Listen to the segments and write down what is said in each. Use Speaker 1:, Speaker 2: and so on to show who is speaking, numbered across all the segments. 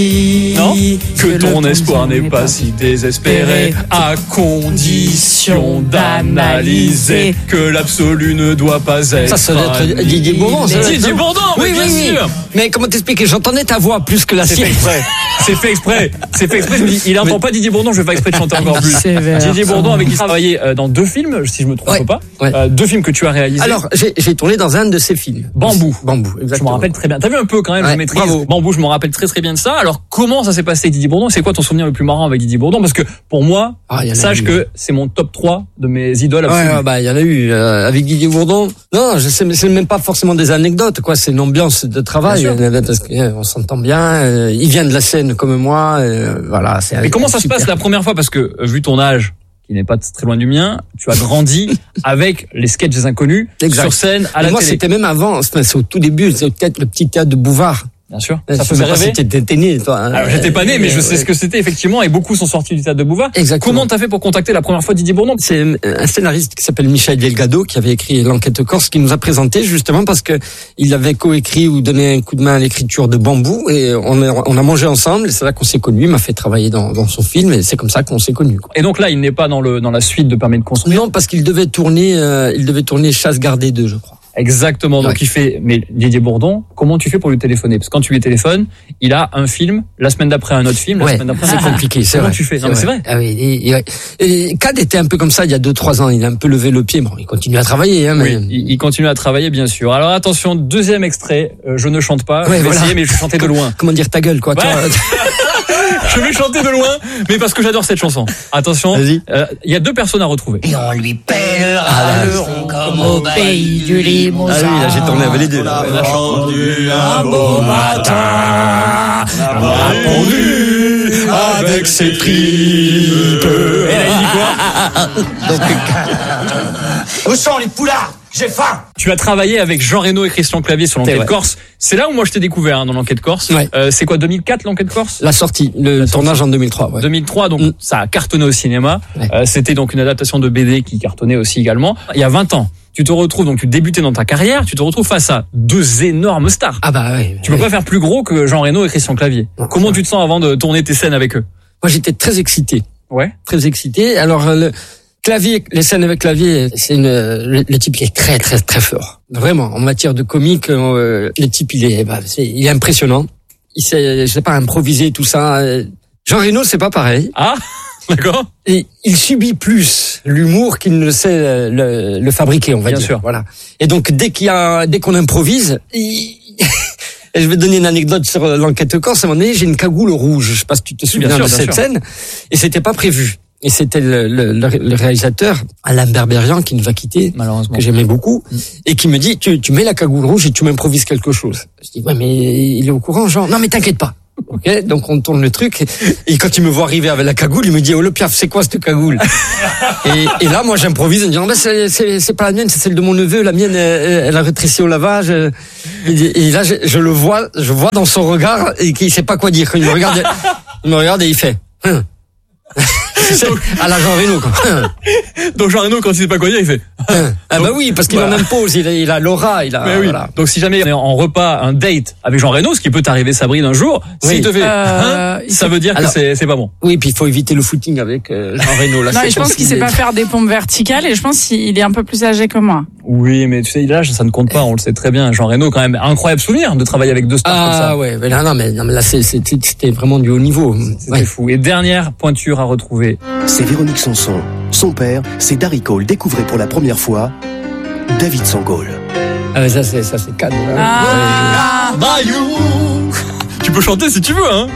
Speaker 1: Non, que ton espoir n'est pas si désespéré, à condition d'analyser que l'absolu ne doit pas être.
Speaker 2: Ça doit être Didier Bourdon.
Speaker 1: Didier Bourdon,
Speaker 2: oui,
Speaker 1: bien sûr.
Speaker 2: Mais comment t'expliquer? J'entendais ta voix plus que la sienne.
Speaker 1: C'est fait exprès. Je me dis, il n'entend pas Didier Bourdon, je vais faire exprès de chanter encore plus. Didier Bourdon, avec qui il travaillait dans 2 films, si je me trompe pas. 2 films que tu as réalisés.
Speaker 2: Alors, j'ai tourné dans un de ces films.
Speaker 1: Bambou,
Speaker 2: exactement.
Speaker 1: Je m'en rappelle très bien. T'as vu un peu quand même, je maîtrise. Bravo. Bambou, je me rappelle très très bien de ça. Alors, comment ça s'est passé avec Didier Bourdon? C'est quoi ton souvenir le plus marrant avec Didier Bourdon? Parce que pour moi, sache que c'est mon top 3 de mes idoles absolues.
Speaker 2: Il y en a eu avec Didier Bourdon. Non, c'est même pas forcément des anecdotes, quoi. C'est une ambiance de travail parce qu'on s'entend bien. Il vient de la scène comme moi. Voilà.
Speaker 1: Mais comment ça se passe la première fois? Parce que vu ton âge, qui n'est pas très loin du mien, tu as grandi avec les sketchs des Inconnus sur scène à la télé.
Speaker 2: Moi, c'était même avant. C'est au tout début. C'est peut-être le petit théâtre de Bouvard.
Speaker 1: Bien sûr. Ça faisait rêver.
Speaker 2: T'étais né, toi.
Speaker 1: Alors, j'étais pas né, mais je sais ce que c'était, effectivement, et beaucoup sont sortis du théâtre de Bouvard.
Speaker 2: Exactement.
Speaker 1: Comment t'as fait pour contacter la première fois Didier Bourdon?
Speaker 2: C'est un scénariste qui s'appelle Michel Delgado, qui avait écrit L'Enquête Corse, qui nous a présenté, justement, parce que il avait coécrit ou donné un coup de main à l'écriture de Bambou, et on a mangé ensemble, et c'est là qu'on s'est connus. Il m'a fait travailler dans son film, et c'est comme ça qu'on s'est connus, quoi.
Speaker 1: Et donc là, il n'est pas dans la suite de Permis de construire?
Speaker 2: Non, parce qu'il devait tourner Chasse gardée 2, je crois.
Speaker 1: Exactement. Donc il fait, mais Didier Bourdon, comment tu fais pour lui téléphoner? Parce que quand tu lui téléphones, il a un film, la semaine d'après un autre film, la semaine d'après
Speaker 2: c'est compliqué, c'est
Speaker 1: comment
Speaker 2: vrai.
Speaker 1: Tu fais? Non, mais c'est vrai.
Speaker 2: Ah oui, et Cad était un peu comme ça il y a 2-3 ans, il a un peu levé le pied. Bon, il continue à travailler, mais...
Speaker 1: Oui, il continue à travailler, bien sûr. Alors attention, 2e extrait, je ne chante pas, je vais essayer, mais je vais chanter de loin.
Speaker 2: Comment dire ta gueule, quoi, toi.
Speaker 1: Je vais chanter de loin, mais parce que j'adore cette chanson. Attention, il y a 2 personnes à retrouver.
Speaker 3: Et on lui pèlera le rond comme au pays du Limousin.
Speaker 2: Ah oui, là j'ai tourné avec les 2.
Speaker 3: On a vendu un beau matin, on a répondu avec ses tripes.
Speaker 1: Et là, il dit quoi?
Speaker 3: Où sont les poulards? J'ai faim.
Speaker 1: Tu as travaillé avec Jean Reno et Christian Clavier sur l'Enquête Corse. C'est là où moi je t'ai découvert dans l'Enquête Corse. C'est quoi, 2004 l'Enquête Corse?
Speaker 2: La sortie, le tournage en 2003.
Speaker 1: 2003, donc ça a cartonné au cinéma. C'était donc une adaptation de BD qui cartonnait aussi également. Il y a 20 ans. Tu te retrouves, donc tu débutais dans ta carrière, tu te retrouves face à 2 énormes stars.
Speaker 2: Ah bah oui.
Speaker 1: Tu peux pas faire plus gros que Jean Reno et Christian Clavier. Comment tu te sens avant de tourner tes scènes avec eux?
Speaker 2: Moi j'étais très excité.
Speaker 1: Ouais.
Speaker 2: Très excité. Alors Clavier, les scènes avec Clavier, le type il est très très très fort. Vraiment, en matière de comique, le type il est impressionnant. Il sait, je sais pas, improviser tout ça. Jean Reno, c'est pas pareil.
Speaker 1: Ah, d'accord.
Speaker 2: Et il subit plus l'humour qu'il ne sait le fabriquer, on va dire.
Speaker 1: Bien sûr.
Speaker 2: Voilà. Et donc dès qu'on improvise, Et je vais te donner une anecdote sur l'Enquête Corse. À un moment donné, j'ai une cagoule rouge. Je sais pas si tu te souviens de cette scène. Et c'était pas prévu. Et c'était le réalisateur, Alain Berberian, qui nous a quittés,
Speaker 1: malheureusement,
Speaker 2: que j'aimais beaucoup, et qui me dit, tu mets la cagoule rouge et tu m'improvises quelque chose. Je dis, ouais, mais il est au courant, genre, non, mais t'inquiète pas. Ok, donc on tourne le truc, et quand il me voit arriver avec la cagoule, il me dit, oh le piaf, c'est quoi cette cagoule? et là, moi, j'improvise en disant, bah, c'est pas la mienne, c'est celle de mon neveu, la mienne, elle a rétréci au lavage. Et là, je vois dans son regard, et qu'il sait pas quoi dire. Il me regarde et il fait, à la Jean Reno, quoi.
Speaker 1: Donc Jean Reno, quand il sait pas quoi dire, il fait.
Speaker 2: Ah bah oui, parce qu'il en impose, il a l'aura, il a.
Speaker 1: Mais oui. Voilà. Donc si jamais on est en repas, un date avec Jean Reno, ce qui peut t'arriver, Sabrine, un jour, s'il te fait, ça veut dire que c'est pas bon.
Speaker 2: Oui, puis il faut éviter le footing avec Jean Reno. Là,
Speaker 4: non, je pense qu'il sait pas faire des pompes verticales, et je pense qu'il est un peu plus âgé que moi.
Speaker 1: Oui, mais tu sais, l'âge, ça ne compte pas, on le sait très bien. Jean Reno, quand même, incroyable souvenir de travailler avec 2 stars comme ça.
Speaker 2: Ah ouais, mais là, c'était vraiment du haut niveau.
Speaker 1: C'était fou. Et dernière pointure à retrouver.
Speaker 5: C'est Véronique Sanson. Son père, c'est Darry Cole. Découvrez pour la première fois David Sangol.
Speaker 2: Ah, ça c'est cadre.
Speaker 1: Bayou. Tu peux chanter si tu veux, hein.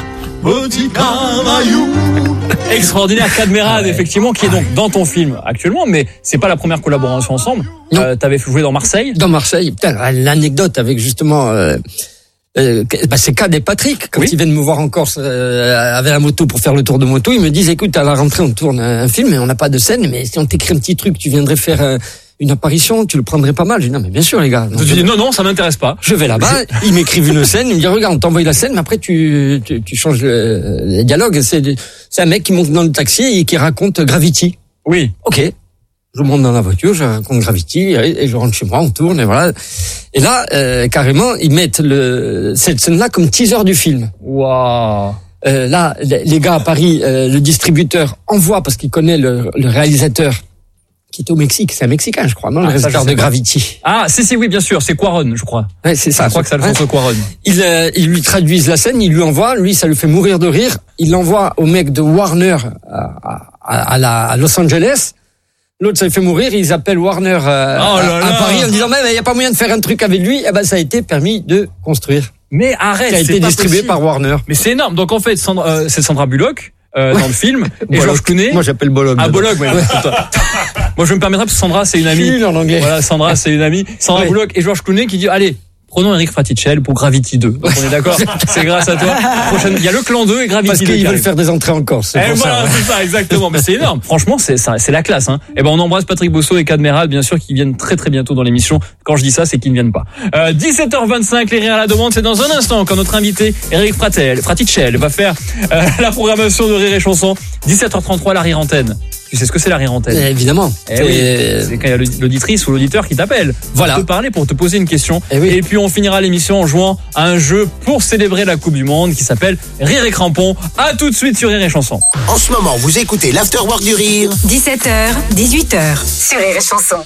Speaker 1: Extraordinaire, Cadmerade, effectivement, qui est donc dans ton film actuellement, mais c'est pas la première collaboration ensemble. T'avais joué dans Marseille.
Speaker 2: Dans Marseille. Putain, l'anecdote avec justement. C'est Cad et Patrick, quand ils viennent me voir en Corse avec la moto pour faire le tour de moto, ils me disent, écoute, à la rentrée on tourne un film et on n'a pas de scène, mais si on t'écrit un petit truc, tu viendrais faire une apparition, tu le prendrais pas mal. Je dis, non mais bien sûr les gars.
Speaker 1: Tu dis non, ça m'intéresse pas.
Speaker 2: Je vais là-bas, ils m'écrivent une scène, ils me disent, regarde, on t'envoie la scène, mais après tu changes le dialogue. C'est un mec qui monte dans le taxi et qui raconte Gravity.
Speaker 1: Oui.
Speaker 2: Ok. Je monte dans la voiture, j'ai un compte Gravity et je rentre chez moi, on tourne et voilà. Et là, carrément, ils mettent cette scène-là comme teaser du film.
Speaker 1: Waouh.
Speaker 2: Là, les gars à Paris, le distributeur envoie parce qu'il connaît le réalisateur qui est au Mexique. C'est un Mexicain, je crois, non, le réalisateur de Gravity.
Speaker 1: Ah, si, oui, bien sûr, c'est Cuarón, je crois.
Speaker 2: Ouais, c'est ça.
Speaker 1: Je crois que c'est Alfonso Cuarón.
Speaker 2: Ils lui traduisent la scène, ils lui envoient, lui, ça lui fait mourir de rire. Il l'envoie au mec de Warner à Los Angeles. L'autre, ça lui fait mourir, ils appellent Warner à Paris en disant mais il n'y a pas moyen de faire un truc avec lui. Eh ben, ça a été permis de construire.
Speaker 1: Mais arrête,
Speaker 2: qui a été distribué par Warner.
Speaker 1: Mais c'est énorme. Donc en fait, c'est Sandra Bullock dans le film et George Clooney.
Speaker 2: Moi, j'appelle Bollock.
Speaker 1: Ah, Bollock, ouais. Moi, je me permettrai parce que Sandra, c'est une amie.
Speaker 2: Nul en anglais.
Speaker 1: Voilà, Sandra, c'est une amie. Sandra Bullock et George Clooney qui dit allez. Prenons Eric Fraticelli pour Gravity 2. Donc on est d'accord. C'est grâce à toi. Prochaine, il y a le Clan 2 et Gravity 2.
Speaker 2: Parce qu'ils veulent faire des entrées en Corse.
Speaker 1: Et voilà, c'est ça, exactement. Mais c'est énorme. Franchement, c'est la classe, hein. Et ben, on embrasse Patrick Bosso et Cadmeral, bien sûr, qui viennent très très bientôt dans l'émission. Quand je dis ça, c'est qu'ils ne viennent pas. 17h25, les rires à la demande, c'est dans un instant quand notre invité, Eric Fraticelli, va faire, la programmation de Rire et Chanson. 17h33, la rire antenne. Tu sais ce que c'est la rire antenne?
Speaker 2: Évidemment.
Speaker 1: C'est quand il y a l'auditrice ou l'auditeur qui t'appelle.
Speaker 2: Voilà.
Speaker 1: Pour te parler, pour te poser une question.
Speaker 2: Oui.
Speaker 1: Et puis on finira l'émission en jouant à un jeu pour célébrer la Coupe du Monde qui s'appelle Rire et Crampon. À tout de suite sur Rire et Chanson.
Speaker 6: En ce moment, vous écoutez l'Afterwork du Rire.
Speaker 7: 17h, 18h sur Rire et Chanson.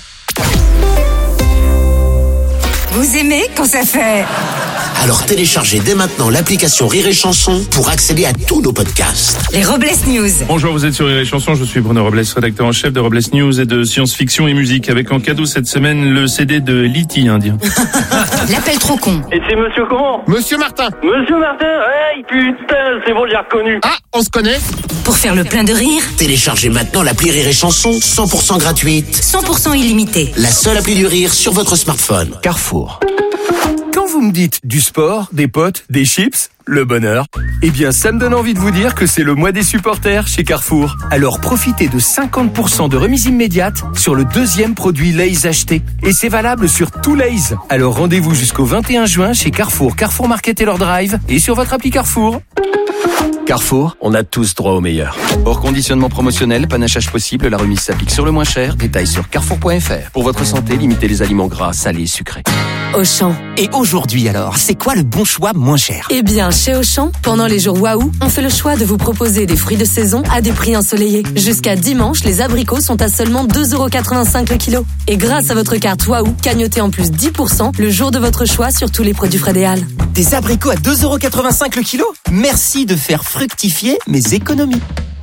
Speaker 7: Vous aimez quand ça fait...
Speaker 6: Alors téléchargez dès maintenant l'application Rire et Chanson pour accéder à tous nos podcasts.
Speaker 7: Les Robles News.
Speaker 8: Bonjour, vous êtes sur Rire et Chanson, je suis Bruno Robles, rédacteur en chef de Robles News et de science-fiction et musique, avec en cadeau cette semaine le CD de l'E.T. indien.
Speaker 7: L'appel trop con.
Speaker 9: Et c'est monsieur comment?
Speaker 10: Monsieur Martin.
Speaker 9: Monsieur Martin, hey, putain, c'est bon, j'ai reconnu.
Speaker 10: Ah, on se connaît?
Speaker 7: Pour faire le plein de rire.
Speaker 6: Téléchargez maintenant l'appli Rire et Chanson, 100% gratuite.
Speaker 7: 100% illimité.
Speaker 6: La seule appli du rire sur votre smartphone. Carrefour.
Speaker 11: Quand vous me dites du sport, des potes, des chips, le bonheur, eh bien ça me donne envie de vous dire que c'est le mois des supporters chez Carrefour. Alors profitez de 50% de remise immédiate sur le deuxième produit Lay's acheté. Et c'est valable sur tout Lay's. Alors rendez-vous jusqu'au 21 juin chez Carrefour, Carrefour Market et leur drive et sur votre appli Carrefour. Carrefour, on a tous droit au meilleur. Hors conditionnement promotionnel, panachage possible, la remise s'applique sur le moins cher. Détails sur carrefour.fr. Pour votre santé, limitez les aliments gras, salés et sucrés.
Speaker 12: Auchan.
Speaker 6: Et aujourd'hui alors, c'est quoi le bon choix moins cher?
Speaker 12: Eh bien, chez Auchan, pendant les jours Waouh, on fait le choix de vous proposer des fruits de saison à des prix ensoleillés. Jusqu'à dimanche, les abricots sont à seulement 2,85€ le kilo. Et grâce à votre carte Waouh, cagnotez en plus 10% le jour de votre choix sur tous les produits Fred et Al.
Speaker 6: Des abricots à 2,85€ le kilo? Merci de faire fructifier mes économies.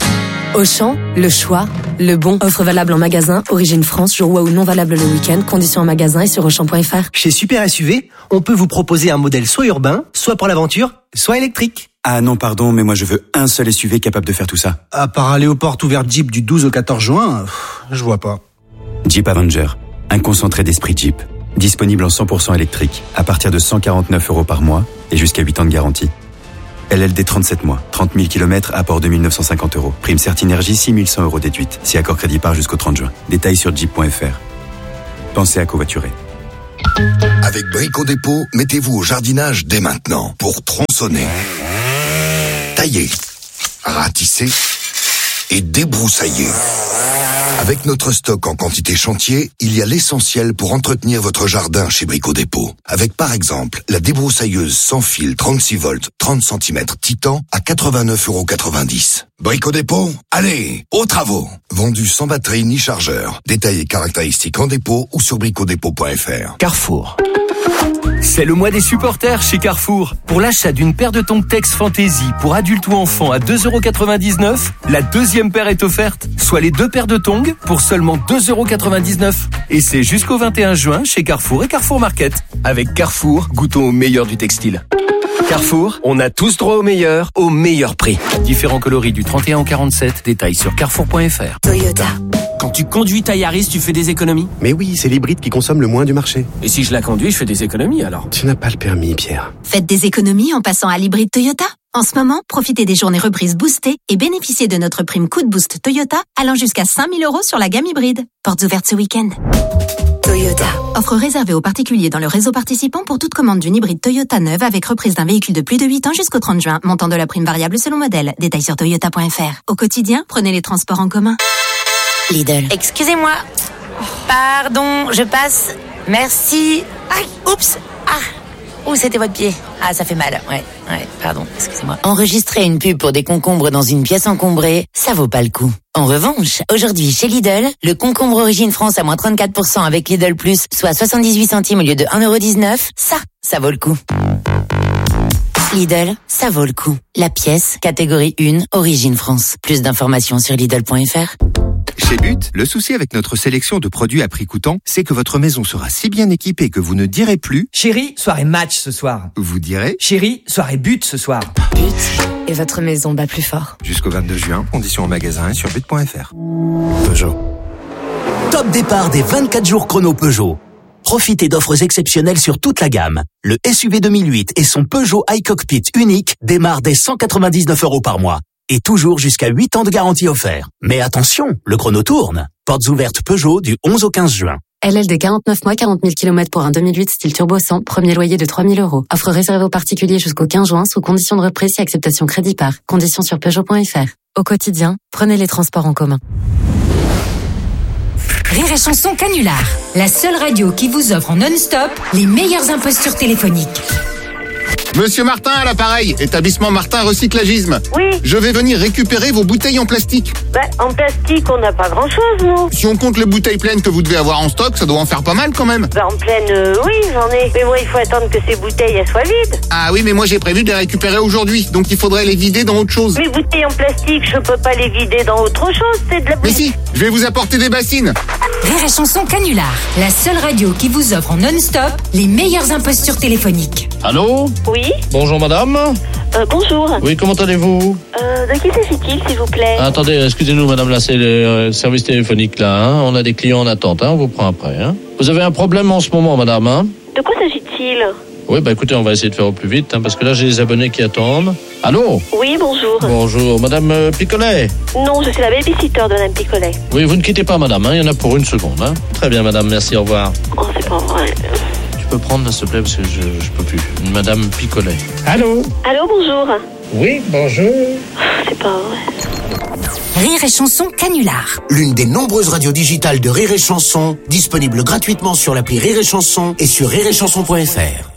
Speaker 12: Auchan, le choix, le bon. Offre valable en magasin, origine France, jour Waouh non valable le week-end. Conditions en magasin et sur Auchan.fr.
Speaker 13: Chez Super SUV, on peut vous proposer un modèle soit urbain, soit pour l'aventure, soit électrique.
Speaker 14: Ah non, pardon, mais moi je veux un seul SUV capable de faire tout ça.
Speaker 15: À part aller aux portes ouvertes Jeep du 12 au 14 juin, je vois pas.
Speaker 14: Jeep Avenger, un concentré d'esprit Jeep. Disponible en 100% électrique, à partir de 149€ par mois et jusqu'à 8 ans de garantie. LLD 37 mois, 30 000 km, apport 2 950€. Prime Certinergie, 6 100€ déduite. Si accord crédit part jusqu'au 30 juin. Détails sur jeep.fr. Pensez à covoiturer.
Speaker 16: Avec Brico Dépôt, mettez-vous au jardinage dès maintenant pour tronçonner, tailler, ratisser et débroussailler. Avec notre stock en quantité chantier, il y a l'essentiel pour entretenir votre jardin chez Brico Dépôt. Avec par exemple la débroussailleuse sans fil 36 volts 30 cm Titan à 89,90€. Brico Dépôt, allez, aux travaux. Vendu sans batterie ni chargeur. Détails et caractéristiques en dépôt ou sur bricodépôt.fr.
Speaker 6: Carrefour.
Speaker 11: C'est le mois des supporters chez Carrefour. Pour l'achat d'une paire de tongs Tex Fantasy pour adultes ou enfants à 2,99€, la deuxième paire est offerte, soit les deux paires de tongs pour seulement 2,99€. Et c'est jusqu'au 21 juin chez Carrefour et Carrefour Market. Avec Carrefour, goûtons au meilleur du textile. Carrefour, on a tous droit au meilleur prix. Différents coloris du 31 au 47, détails sur carrefour.fr.
Speaker 7: Toyota.
Speaker 17: Quand tu conduis ta Yaris, tu fais des économies?
Speaker 18: Mais oui, c'est l'hybride qui consomme le moins du marché.
Speaker 17: Et si je la conduis, je fais des économies alors?
Speaker 18: Tu n'as pas le permis, Pierre.
Speaker 7: Faites des économies en passant à l'hybride Toyota. En ce moment, profitez des journées reprises boostées et bénéficiez de notre prime coup de boost Toyota allant jusqu'à 5 000€ sur la gamme hybride. Portes ouvertes ce week-end. Toyota. Offre réservée aux particuliers dans le réseau participant pour toute commande d'une hybride Toyota neuve avec reprise d'un véhicule de plus de 8 ans jusqu'au 30 juin. Montant de la prime variable selon modèle. Détails sur toyota.fr. Au quotidien, prenez les transports en commun.
Speaker 19: Lidl.
Speaker 7: Excusez-moi,
Speaker 10: Pardon, je passe. Merci. Aïe, oups. Ah. C'était votre pied. Ah, ça fait mal. Ouais, pardon, excusez-moi. Enregistrer une pub pour des concombres dans une pièce encombrée, ça vaut pas le coup. En revanche, aujourd'hui, chez Lidl, le concombre Origine France à moins 34% avec Lidl Plus, soit 78 centimes au lieu de 1,19€, ça vaut le coup. Lidl, ça vaut le coup. La pièce, catégorie 1, Origine France. Plus d'informations sur Lidl.fr.
Speaker 19: Chez But, le souci avec notre sélection de produits à prix coûtant, c'est que votre maison sera si bien équipée que vous ne direz plus «
Speaker 20: Chérie, soirée match ce soir ».
Speaker 19: Vous direz «
Speaker 20: Chérie, soirée but ce soir ».
Speaker 12: But, et votre maison bat plus fort.
Speaker 19: Jusqu'au 22 juin, conditions en magasin et sur but.fr.
Speaker 21: Peugeot. Top départ des 24 jours chrono Peugeot. Profitez d'offres exceptionnelles sur toute la gamme. Le SUV 2008 et son Peugeot iCockpit unique démarrent dès 199€ par mois. Et toujours jusqu'à 8 ans de garantie offert. Mais attention, le chrono tourne. Portes ouvertes Peugeot du 11 au 15 juin.
Speaker 12: LLD 49 mois, 40 000 km pour un 2008 style turbo 100, premier loyer de 3 000 €. Offre réservée aux particuliers jusqu'au 15 juin sous condition de reprise et acceptation crédit par. Conditions sur Peugeot.fr. Au quotidien, prenez les transports en commun.
Speaker 22: Rire et Chanson Canular, la seule radio qui vous offre en non-stop les meilleures impostures téléphoniques.
Speaker 23: Monsieur Martin à l'appareil, établissement Martin Recyclagisme.
Speaker 9: Oui.
Speaker 23: Je vais venir récupérer vos bouteilles en plastique.
Speaker 9: En plastique, on n'a pas grand-chose, nous.
Speaker 23: Si on compte les bouteilles pleines que vous devez avoir en stock, ça doit en faire pas mal quand même.
Speaker 9: En pleine, oui, j'en ai. Mais moi, il faut attendre que ces bouteilles, elles soient vides.
Speaker 23: Ah oui, mais moi j'ai prévu de les récupérer aujourd'hui, donc il faudrait les vider dans autre chose.
Speaker 9: Mes bouteilles en plastique, je peux pas les vider dans autre chose, c'est de la
Speaker 23: Mais si, je vais vous apporter des bassines.
Speaker 22: Rire et Chanson Canular, la seule radio qui vous offre en non-stop les meilleures impostures téléphoniques.
Speaker 24: Allô ?
Speaker 9: Oui.
Speaker 24: Bonjour madame.
Speaker 9: Bonjour.
Speaker 24: Oui, comment allez-vous ?
Speaker 9: De qui s'agit-il, s'il vous plaît ?
Speaker 24: Attendez, excusez-nous madame, là c'est le service téléphonique là, hein. On a des clients en attente, hein. On vous prend après, hein. Vous avez un problème en ce moment madame, hein ?
Speaker 9: De quoi s'agit-il ?
Speaker 24: Oui, écoutez, on va essayer de faire au plus vite, hein, parce que là j'ai des abonnés qui attendent. Allô ?
Speaker 9: Oui, bonjour.
Speaker 24: Bonjour, madame Picolet ?
Speaker 9: Non, je suis la babysitter de madame Picolet.
Speaker 24: Oui, vous ne quittez pas madame, hein. Il y en a pour une seconde, hein. Très bien madame, merci, au revoir.
Speaker 9: Oh, c'est pas vrai.
Speaker 24: Tu peux prendre, s'il te plaît, parce que je peux plus. Madame Picolet.
Speaker 9: Allô ? Allô, bonjour.
Speaker 24: Oui, bonjour.
Speaker 9: C'est pas vrai.
Speaker 22: Rire et Chanson Canular.
Speaker 6: L'une des nombreuses radios digitales de Rire et Chanson, disponible gratuitement sur l'appli Rire et Chanson et sur rireetchanson.fr.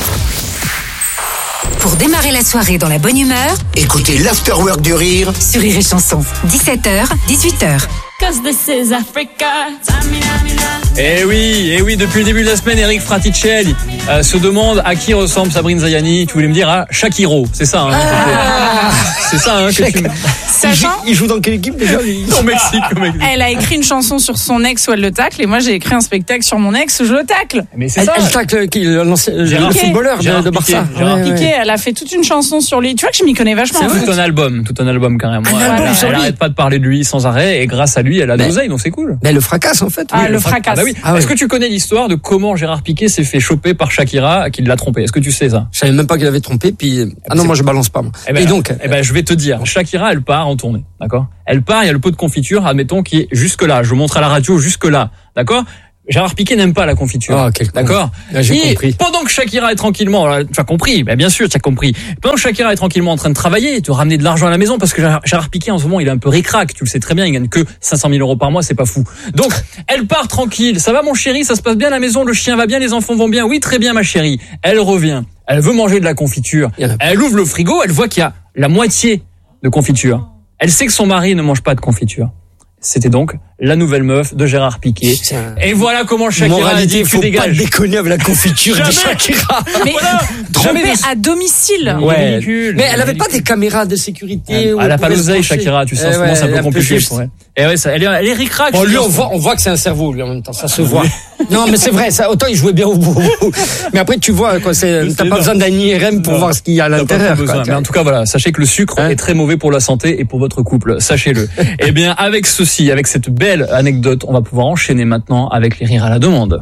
Speaker 22: Pour démarrer la soirée dans la bonne humeur,
Speaker 6: écoutez l'Afterwork du Rire
Speaker 22: sur Rire et Chanson. 17h, 18h.
Speaker 4: Cause this is Africa.
Speaker 1: Eh oui, depuis le début de la semaine, Eric Fraticelli se demande à qui ressemble Sabrine Zayani. Tu voulais me dire à Shakiro, c'est ça, hein, c'est ça, hein, que tu...
Speaker 2: Il joue dans quelle équipe déjà
Speaker 1: Au Mexique.
Speaker 4: Elle a écrit une chanson sur son ex où elle le tacle, et moi j'ai écrit un spectacle sur mon ex où je le tacle.
Speaker 1: Mais c'est ça.
Speaker 2: Elle tacle qui, le footballeur de Barça.
Speaker 4: Piqué, elle a fait toute une chanson sur lui. Tu vois que je m'y connais vachement.
Speaker 1: C'est tout un album carrément. Elle arrête pas de parler de lui sans arrêt, et grâce à lui, elle a de l'oseille, donc c'est cool.
Speaker 2: Mais elle le fracasse en fait.
Speaker 4: Ah, le fracasse.
Speaker 1: Oui. Est-ce que tu connais l'histoire de comment Gérard Piqué s'est fait choper par Shakira, qui l'a trompé ? Est-ce que tu sais ça ?
Speaker 2: Je savais même pas qu'il avait trompé. Puis moi je balance pas. Moi.
Speaker 1: Et donc, je vais te dire, Shakira, elle part en tournée, d'accord ? Elle part, il y a le pot de confiture, admettons, qui est jusque là. Je vous montre à la radio jusque là, d'accord ? Gérard Piqué n'aime pas la confiture. D'accord.
Speaker 2: J'ai compris.
Speaker 1: Pendant que Shakira est tranquillement, tu as compris, bien sûr, tu as compris. Pendant que Shakira est tranquillement en train de travailler, de ramener de l'argent à la maison, parce que Gérard Piqué en ce moment, il est un peu ric-rac, tu le sais très bien, il gagne que 500 000 € par mois, c'est pas fou. Donc, elle part tranquille. Ça va, mon chéri, ça se passe bien à la maison, le chien va bien, les enfants vont bien. Oui, très bien, ma chérie. Elle revient. Elle veut manger de la confiture. Elle ouvre le frigo, elle voit qu'il y a la moitié de confiture. Elle sait que son mari ne mange pas de confiture. C'était donc la nouvelle meuf de Gérard Piqué. Et voilà comment Shakira a dit,
Speaker 2: faut pas déconner avec la confiture de Shakira.
Speaker 4: Mais voilà, trompée à domicile.
Speaker 2: Ouais. Mais elle avait pas des caméras de sécurité.
Speaker 1: Elle a pas l'oseille, Shakira, tu sais, en ce moment c'est un peu compliqué pour elle. Et ouais, elle est ric-rac.
Speaker 2: Bon, lui, on voit que c'est un cerveau, lui, en même temps, ça se voit. Non, mais c'est vrai, ça, autant il jouait bien au bout. Mais après, tu vois, quoi, t'as pas besoin d'un IRM pour voir ce qu'il y a à l'intérieur.
Speaker 1: Mais en tout cas, voilà, sachez que le sucre est très mauvais pour la santé et pour votre couple. Sachez-le. Eh bien, avec ceci, avec cette belle anecdote, on va pouvoir enchaîner maintenant avec les rires à la demande.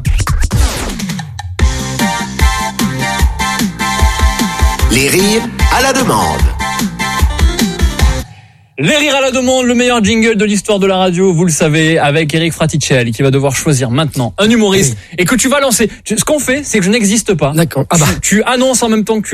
Speaker 6: Les rires à la demande.
Speaker 1: Les rires à la demande, le meilleur jingle de l'histoire de la radio, vous le savez, avec Eric Fraticelli qui va devoir choisir maintenant un humoriste et que tu vas lancer. Ce qu'on fait, c'est que je n'existe pas.
Speaker 2: D'accord.
Speaker 1: Tu annonces en même temps que tu lances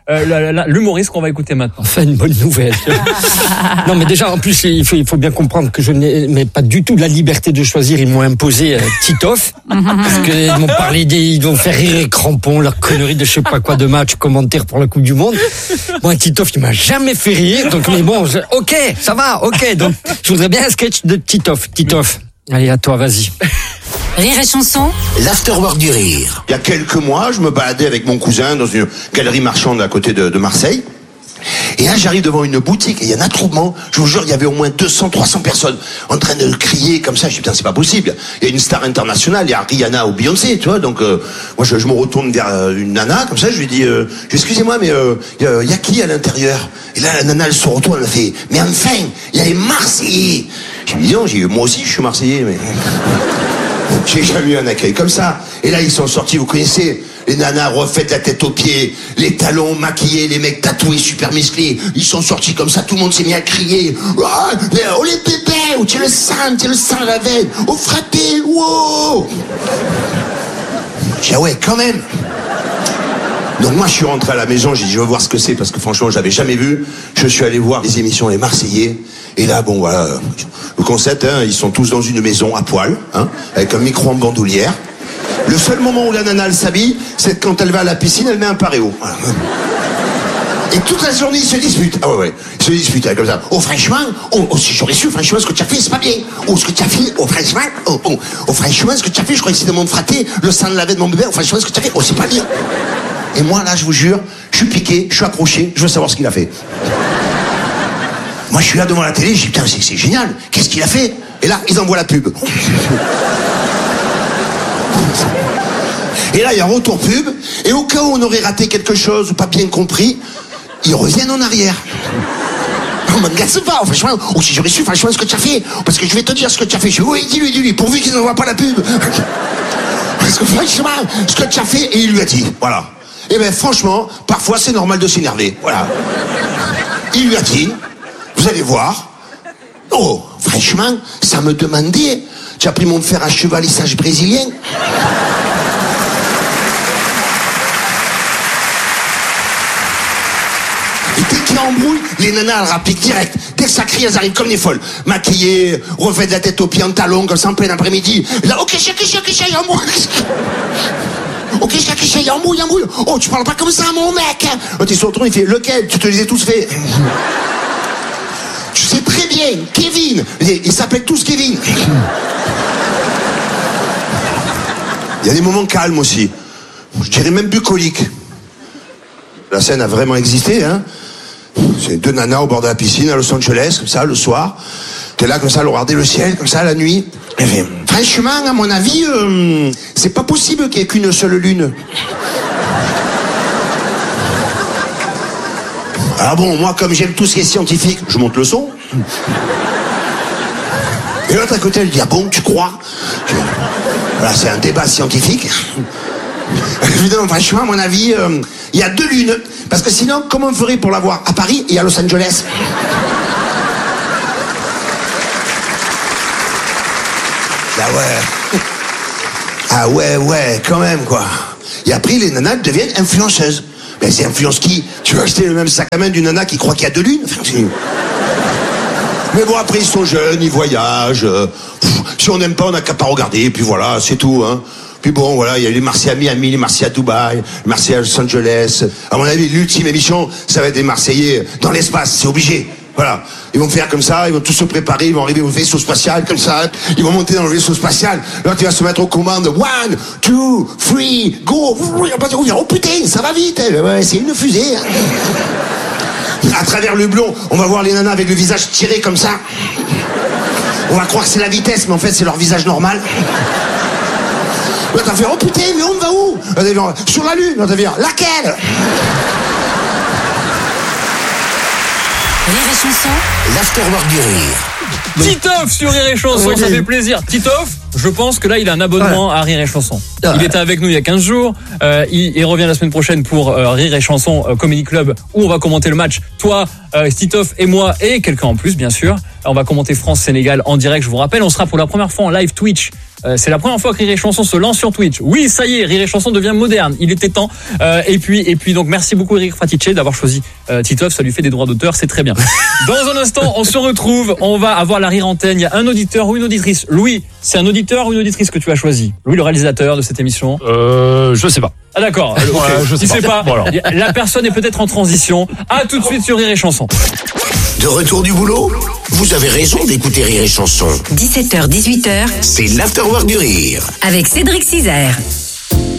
Speaker 1: l'humoriste qu'on va écouter maintenant.
Speaker 2: Enfin, une bonne nouvelle. Non, mais déjà, en plus, il faut bien comprendre que je n'ai pas du tout la liberté de choisir. Ils m'ont imposé Titoff. Parce qu'ils m'ont parlé ils vont faire rire et crampons, leur connerie de je sais pas quoi de match, commentaire pour la Coupe du Monde. Moi, Titoff, il m'a jamais fait rire. Donc, mais bon, ok, ça va, ok. Donc, je voudrais bien un sketch de Titoff. Allez, à toi, vas-y.
Speaker 22: Rire et chanson.
Speaker 6: L'afterwork du rire.
Speaker 3: Il y a quelques mois, je me baladais avec mon cousin dans une galerie marchande à côté de Marseille. Et là, j'arrive devant une boutique et il y a un attroupement. Je vous jure, il y avait au moins 200, 300 personnes en train de crier comme ça. Je dis, putain, c'est pas possible. Il y a une star internationale, il y a Rihanna ou Beyoncé, tu vois. Donc, moi, je me retourne vers une nana, comme ça, je lui dis, excusez-moi, mais il y a qui à l'intérieur? Et là, la nana, elle se retourne, elle me fait, mais enfin, il y a les Marseillais. Je lui dis, non, moi aussi, je suis Marseillais, mais... J'ai jamais eu un accueil comme ça. Et là, ils sont sortis, vous connaissez, les nanas refaites la tête aux pieds, les talons maquillés, les mecs tatoués, super musclés. Ils sont sortis comme ça, tout le monde s'est mis à crier. Oh les bébés, oh, tu le sens à la veine. Oh frappé, wow. J'ai dit, ah ouais, quand même. Donc moi, je suis rentré à la maison, j'ai dit, je veux voir ce que c'est, parce que franchement, je l'avais jamais vu. Je suis allé voir les émissions Les Marseillais. Et là, bon, voilà, le concept, hein, ils sont tous dans une maison à poil, hein, avec un micro en bandoulière. Le seul moment où la nana, elle s'habille, c'est quand elle va à la piscine, elle met un paréo. Voilà. Et toute la journée, ils se disputent. Ah ouais, ils se disputent comme ça. Oh, franchement, si j'aurais su, franchement, ce que tu as fait, c'est pas bien. Oh, ce que tu as fait, franchement, ce que tu as fait, je crois que c'était mon fraté, le sang de la veine de mon bébé, franchement, ce que tu as fait, c'est pas bien. Et moi, là, je vous jure, je suis piqué, je suis accroché, je veux savoir ce qu'il a fait. Moi, je suis là devant la télé, je dis, putain, c'est génial, qu'est-ce qu'il a fait? Et là, ils envoient la pub. Et là, il y a un retour pub, et au cas où on aurait raté quelque chose ou pas bien compris, ils reviennent en arrière. On m'agace pas, franchement, ou si j'aurais su, franchement, ce que tu as fait, parce que je vais te dire ce que tu as fait. Je dis, oui, dis-lui, pourvu qu'ils n'envoient pas la pub. Parce que franchement, ce que tu as fait, et il lui a dit, voilà. Et bien, franchement, parfois, c'est normal de s'énerver, voilà. Il lui a dit, vous allez voir. Oh, franchement, ça me demandait. Tu as pris mon fer à chevalissage brésilien. Et dès qu'il y a embrouille, les nanas, elles rappliquent direct. Dès que ça crie, elles arrivent comme des folles. Maquillées, refaites de la tête aux pieds en talons, comme ça en plein après-midi. Là, ok, il y a embrouille. Ok, il y a embrouille. Oh, tu parles pas comme ça, mon mec. Quand il se retourne, il fait, lequel? Tu te les as tous fait. Tu sais très bien, Kevin. Ils s'appellent tous Kevin. Il y a des moments calmes aussi. Je dirais même bucoliques. La scène a vraiment existé, hein. C'est deux nanas au bord de la piscine à Los Angeles, comme ça, le soir. T'es là, comme ça, à regarder le ciel, comme ça, la nuit. Et fait, franchement, à mon avis, c'est pas possible qu'il n'y ait qu'une seule lune. Alors bon, moi, comme j'aime tout ce qui est scientifique, je monte le son. Et l'autre à côté, elle dit, ah bon, tu crois? Voilà, c'est un débat scientifique. Évidemment, franchement, à mon avis, il y a deux lunes. Parce que sinon, comment on ferait pour l'avoir à Paris et à Los Angeles? Ah ouais, quand même, quoi. Et après, les nanas deviennent influenceuses. Mais c'est influence qui? Tu veux acheter le même sac à main d'une nana qui croit qu'il y a deux lunes? Mais bon, après, ils sont jeunes, ils voyagent. Si on n'aime pas, on n'a qu'à pas regarder. Et puis voilà, c'est tout, hein. Puis bon, voilà, il y a les Marseillais à Miami, les Marseillais à Dubaï, les Marseillais à Los Angeles. À mon avis, l'ultime émission, ça va être des Marseillais dans l'espace, c'est obligé. Voilà. Ils vont faire comme ça, ils vont tous se préparer, ils vont arriver au vaisseau spatial, comme ça. Ils vont monter dans le vaisseau spatial. Là, tu vas se mettre aux commandes. 1, 2, 3, go. Oh putain, ça va vite. Ouais, c'est une fusée. À travers le blond, on va voir les nanas avec le visage tiré comme ça. On va croire que c'est la vitesse, mais en fait, c'est leur visage normal. Là, t'as fait, oh putain, mais on va où? Sur la Lune. Là, t'as fait, laquelle?
Speaker 22: Rire et chanson.
Speaker 6: L'afterwork du rire.
Speaker 1: Titoff sur Rire et Chanson, ça fait plaisir. Titoff, je pense que là, il a un abonnement à Rire et Chanson. Il était avec nous il y a 15 jours. Il revient la semaine prochaine pour Rire et Chanson Comedy Club, où on va commenter le match. Toi, Titoff et moi, et quelqu'un en plus, bien sûr. On va commenter France-Sénégal en direct, je vous rappelle. On sera pour la première fois en live Twitch C'est la première fois que Rire et Chanson se lance sur Twitch. Oui, ça y est, Rire et Chanson devient moderne. Il était temps. Et puis donc merci beaucoup Eric Fratice d'avoir choisi Titoff. Ça lui fait des droits d'auteur, c'est très bien. Dans un instant, on se retrouve. On va avoir la Rire Antenne. Il y a un auditeur ou une auditrice. Louis, c'est un auditeur ou une auditrice que tu as choisi? Louis, le réalisateur de cette émission.
Speaker 5: Je sais pas.
Speaker 1: Ah d'accord. Okay.
Speaker 5: Je sais pas.
Speaker 1: Voilà. La personne est peut-être en transition. À tout de suite sur Rire et Chanson.
Speaker 6: De retour du boulot? Vous avez raison d'écouter Rire et Chanson.
Speaker 22: 17h, 18h.
Speaker 6: C'est l'afterwork du rire.
Speaker 22: Avec Cédric Cizère.